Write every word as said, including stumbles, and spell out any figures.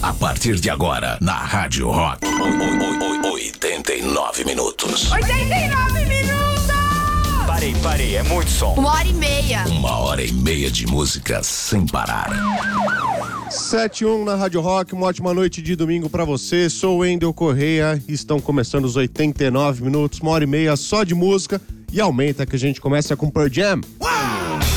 A partir de agora, na Rádio Rock. oitenta e nove minutos. oitenta e nove minutos! Parei, parei, é muito som. Uma hora e meia. Uma hora e meia de música sem parar. sete e um na Rádio Rock, uma ótima noite de domingo pra você. Sou o Wendel Correia e estão começando os oitenta e nove minutos, uma hora e meia só de música. E aumenta que a gente começa com Pearl Jam. One,